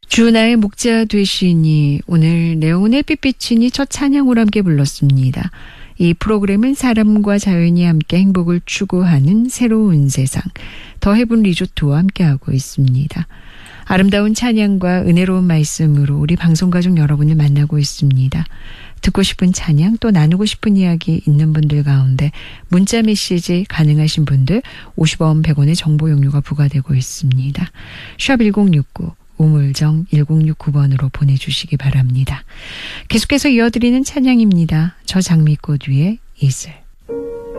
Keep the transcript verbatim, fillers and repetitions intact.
주나의 목자 되시니 오늘 네온의 빛비치니 첫 찬양으로 함께 불렀습니다. 이 프로그램은 사람과 자연이 함께 행복을 추구하는 새로운 세상 더 헤븐 리조트와 함께하고 있습니다. 아름다운 찬양과 은혜로운 말씀으로 우리 방송가족 여러분을 만나고 있습니다. 듣고 싶은 찬양 또 나누고 싶은 이야기 있는 분들 가운데 문자 메시지 가능하신 분들 오십 원 백 원의 정보 용료가 부과되고 있습니다. 샵 일공육구 우물정 일공육구 번으로 보내주시기 바랍니다. 계속해서 이어드리는 찬양입니다. 저 장미꽃 위에 이슬.